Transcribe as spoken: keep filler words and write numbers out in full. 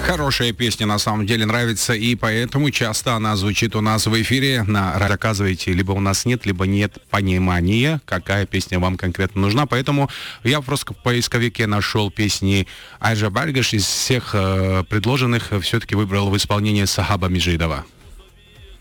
Хорошая песня, на самом деле, нравится, и поэтому часто она звучит у нас в эфире. На, оказываете, либо у нас нет, либо нет понимания, какая песня вам конкретно нужна. Поэтому я просто в поисковике нашел песни Айжа Бальгаш. Из всех э, предложенных все-таки выбрал в исполнении Сахаба Межидова.